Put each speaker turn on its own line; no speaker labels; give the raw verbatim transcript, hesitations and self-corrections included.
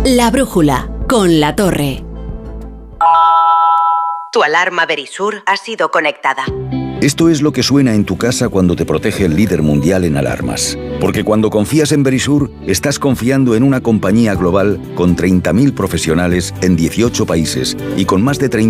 La brújula, con La Torre.
Tu alarma Verisur ha sido conectada.
Esto es lo que suena en tu casa cuando te protege el líder mundial en alarmas. Porque cuando confías en Verisur, estás confiando en una compañía global con treinta mil profesionales en dieciocho países y con más de treinta